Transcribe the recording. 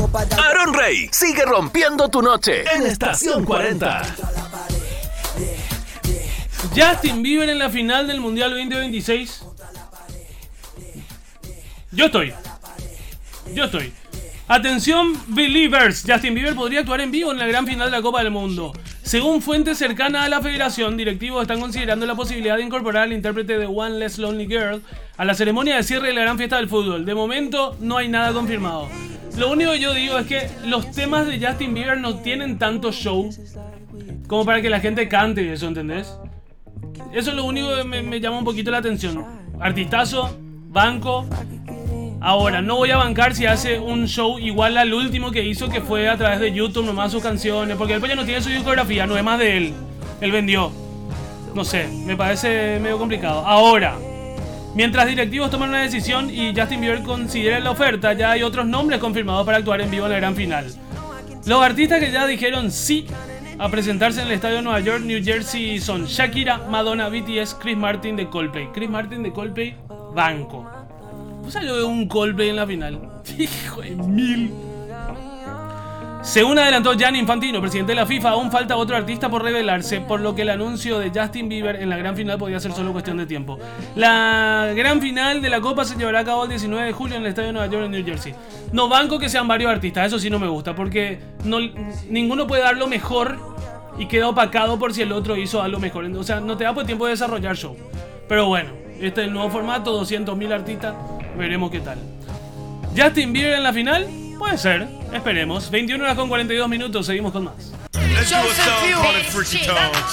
Aaron Rey sigue rompiendo tu noche en Estación 40. Justin Bieber en la final del Mundial 2026. Yo estoy. Atención, Believers. Justin Bieber podría actuar en vivo en la gran final de la Copa del Mundo. Según fuentes cercanas a la federación, directivos están considerando la posibilidad de incorporar al intérprete de One Less Lonely Girl a la ceremonia de cierre de la gran fiesta del fútbol. De momento no hay nada confirmado. Lo único que yo digo es que los temas de Justin Bieber no tienen tanto show como para que la gente cante y eso, ¿entendés? Eso es lo único que me llama un poquito la atención. Artistazo, banco. Ahora, no voy a bancar si hace un show igual al último que hizo, que fue a través de YouTube nomás sus canciones, porque después ya no tiene su discografía, no es más de él. Él vendió. No sé, me parece medio complicado. Ahora, mientras directivos toman una decisión y Justin Bieber considera la oferta, ya hay otros nombres confirmados para actuar en vivo en la gran final. Los artistas que ya dijeron sí a presentarse en el estadio de Nueva York, New Jersey son Shakira, Madonna, BTS, Chris Martin de Coldplay. Chris Martin de Coldplay, banco. O sea, yo veo un Coldplay en la final. Hijo de mil. Según adelantó Gianni Infantino, presidente de la FIFA, aún falta otro artista por revelarse, por lo que el anuncio de Justin Bieber en la gran final podría ser solo cuestión de tiempo. La gran final de la Copa se llevará a cabo el 19 de julio en el estadio de Nueva York en New Jersey. No banco que sean varios artistas, eso sí no me gusta, porque ninguno puede dar lo mejor y queda opacado por si el otro hizo algo mejor. O sea, no te da pues tiempo de desarrollar show. Pero bueno, este es el nuevo formato, 200.000 artistas, veremos qué tal. Justin Bieber en la final, puede ser, esperemos. 21 horas con 42 minutos, seguimos con más.